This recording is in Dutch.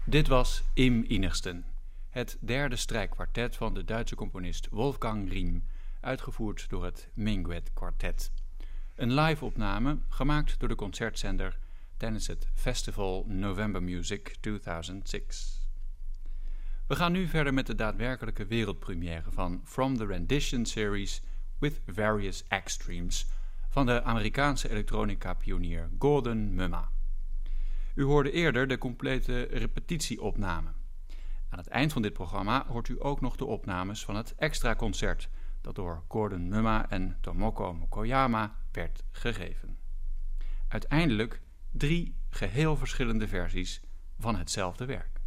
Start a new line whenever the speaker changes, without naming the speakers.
Dit was Im Innigsten, het derde strijkkwartet van de Duitse componist Wolfgang Riem, uitgevoerd door het Minguet Quartet. Een live-opname gemaakt door de concertzender tijdens het festival November Music 2006. We gaan nu verder met de daadwerkelijke wereldpremière van From the Rendition Series with Various Extremes van de Amerikaanse elektronica-pionier Gordon Mumma. U hoorde eerder de complete repetitieopname. Aan het eind van dit programma hoort u ook nog de opnames van het extra concert dat door Gordon Mumma en Tomoko Mokoyama werd gegeven. Uiteindelijk 3 geheel verschillende versies van hetzelfde werk.